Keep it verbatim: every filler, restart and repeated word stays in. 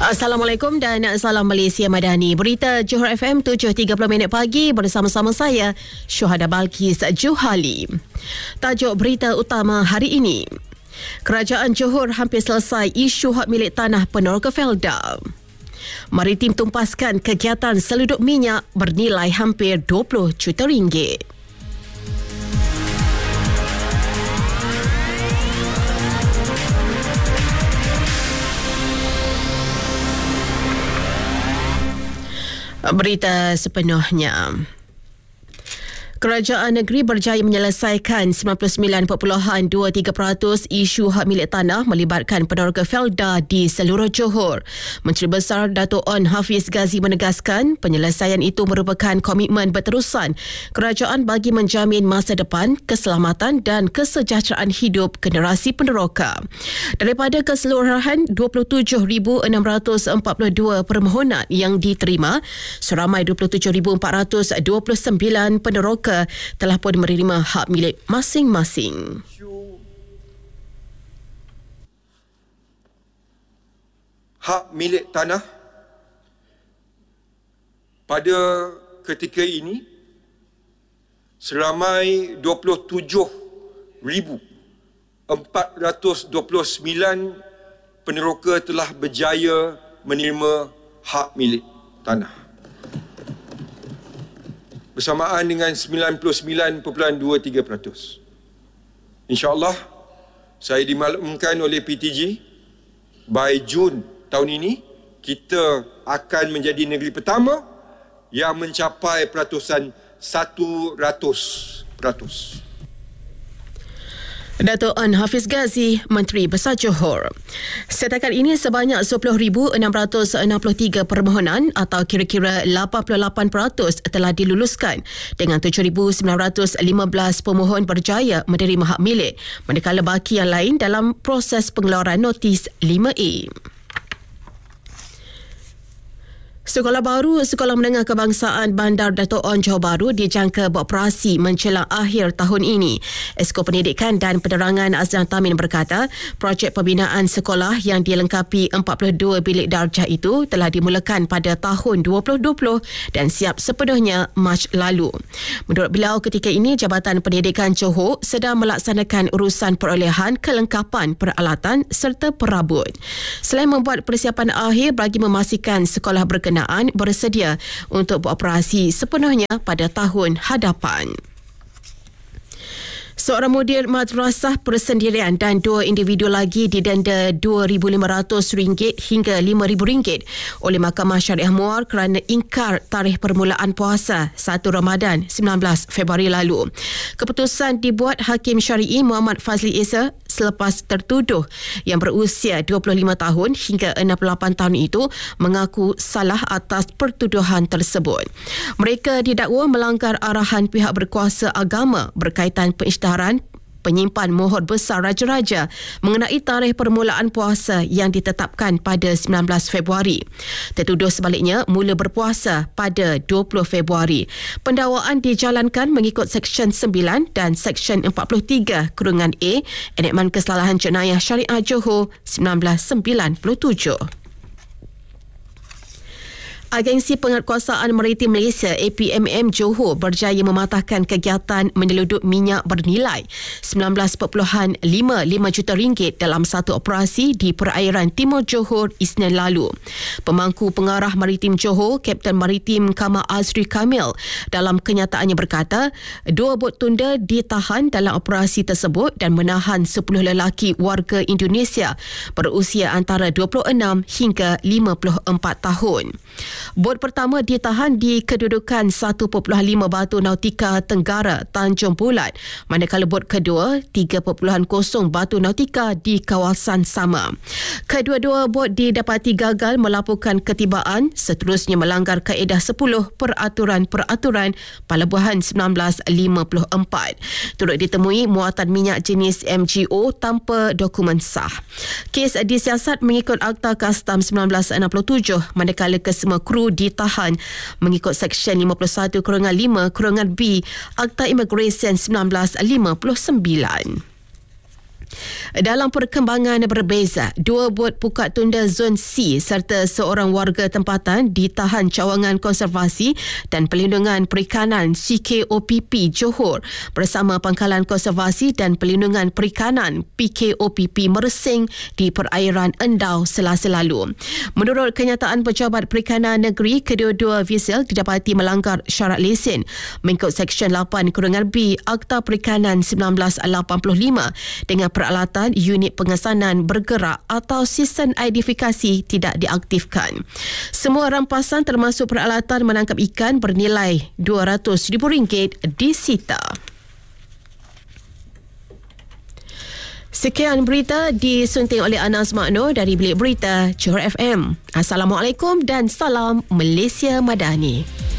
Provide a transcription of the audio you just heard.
Assalamualaikum dan salam Malaysia Madani. Berita Johor F M tujuh tiga puluh minit pagi bersama-sama saya Syuhada Balkis Juhali. Tajuk berita utama hari ini. Kerajaan Johor hampir selesai isu hak milik tanah peneroka Felda. Maritim tumpaskan kegiatan seluduk minyak bernilai hampir dua puluh juta ringgit. Berita sepenuhnya. Kerajaan negeri berjaya menyelesaikan sembilan puluh sembilan perpuluhan dua tiga peratus isu hak milik tanah melibatkan peneroka Felda di seluruh Johor. Menteri Besar Dato' On Hafiz Ghazi menegaskan penyelesaian itu merupakan komitmen berterusan kerajaan bagi menjamin masa depan, keselamatan dan kesejahteraan hidup generasi peneroka. Daripada keseluruhan dua puluh tujuh ribu enam ratus empat puluh dua permohonan yang diterima, seramai dua puluh tujuh ribu empat ratus dua puluh sembilan peneroka telah pun menerima hak milik masing-masing. Hak milik tanah pada ketika ini seramai dua puluh tujuh ribu empat ratus dua puluh sembilan peneroka telah berjaya menerima hak milik tanah. Bersamaan dengan sembilan puluh sembilan perpuluhan dua tiga peratus. InsyaAllah, saya dimaklumkan oleh P T G, by Jun tahun ini, kita akan menjadi negeri pertama yang mencapai peratusan seratus peratus. Dato' On Hafiz Ghazi, Menteri Besar Johor. Setakat ini sebanyak sepuluh ribu enam ratus enam puluh tiga permohonan atau kira-kira lapan puluh lapan peratus telah diluluskan dengan tujuh ribu sembilan ratus lima belas pemohon berjaya menerima hak milik, manakala baki yang lain dalam proses pengeluaran notis lima A. Sekolah baru Sekolah Menengah Kebangsaan Bandar Dato' On Johor Bahru dijangka beroperasi menjelang akhir tahun ini. Esko Pendidikan dan Penerangan Azlan Tamin berkata, projek pembinaan sekolah yang dilengkapi empat puluh dua bilik darjah itu telah dimulakan pada tahun dua ribu dua puluh dan siap sepenuhnya Mac lalu. Menurut beliau, ketika ini Jabatan Pendidikan Johor sedang melaksanakan urusan perolehan kelengkapan peralatan serta perabot. Selain membuat persiapan akhir bagi memastikan sekolah berkenaan bersedia untuk beroperasi sepenuhnya pada tahun hadapan. Seorang mudir madrasah persendirian dan dua individu lagi didenda dua ribu lima ratus ringgit hingga lima ribu ringgit oleh Mahkamah Syariah Muar kerana ingkar tarikh permulaan puasa satu Ramadan sembilan belas Februari lalu. Keputusan dibuat Hakim Syari'i Muhammad Fazli Isa selepas tertuduh yang berusia dua puluh lima tahun hingga enam puluh lapan tahun itu mengaku salah atas pertuduhan tersebut. Mereka didakwa melanggar arahan pihak berkuasa agama berkaitan pengisytiharan penyimpan mohon besar Raja-Raja mengenai tarikh permulaan puasa yang ditetapkan pada sembilan belas Februari. Tertuduh sebaliknya mula berpuasa pada dua puluh Februari. Pendakwaan dijalankan mengikut Seksyen sembilan dan Seksyen empat puluh tiga kurungan A Enakmen Kesalahan Jenayah Syariah Johor seribu sembilan ratus sembilan puluh tujuh. Agensi Penguatkuasaan Maritim Malaysia A P M M Johor berjaya mematahkan kegiatan menyeluduk minyak bernilai sembilan belas perpuluhan lima lima juta ringgit dalam satu operasi di perairan Timur Johor Isnin lalu. Pemangku Pengarah Maritim Johor, Kapten Maritim Kamal Azri Kamil, dalam kenyataannya berkata, dua bot tunda ditahan dalam operasi tersebut dan menahan sepuluh lelaki warga Indonesia berusia antara dua puluh enam hingga lima puluh empat tahun. Bot pertama ditahan di kedudukan satu perpuluhan lima Batu Nautika Tenggara, Tanjung Bulat, manakala bot kedua tiga perpuluhan kosong Batu Nautika di kawasan sama. Kedua-dua bot didapati gagal melaporkan ketibaan, seterusnya melanggar kaedah sepuluh peraturan-peraturan Pelabuhan seribu sembilan ratus lima puluh empat. Turut ditemui muatan minyak jenis M G O tanpa dokumen sah. Kes disiasat mengikut Akta Kastam seribu sembilan ratus enam puluh tujuh, manakala kesemua kru ditahan mengikut Seksyen lima puluh satu kurungan lima kurungan B Akta Imigresen seribu sembilan ratus lima puluh sembilan. Dalam perkembangan berbeza, dua bot pukat tunda Zon C serta seorang warga tempatan ditahan Cawangan Konservasi dan Pelindungan Perikanan C K O P P Johor bersama Pangkalan Konservasi dan Pelindungan Perikanan P K O P P Mersing di perairan Endau Selasa lalu. Menurut kenyataan Pejabat Perikanan Negeri, kedua-dua vessel didapati melanggar syarat lesen mengikut Seksyen lapan kurungan B Akta Perikanan seribu sembilan ratus lapan puluh lima dengan peralatan unit pengesanan bergerak atau sistem identifikasi tidak diaktifkan. Semua rampasan termasuk peralatan menangkap ikan bernilai dua ratus ribu ringgit disita. Sekian berita disunting oleh Anas Makno dari Bilik Berita Johor F M. Assalamualaikum dan salam Malaysia Madani.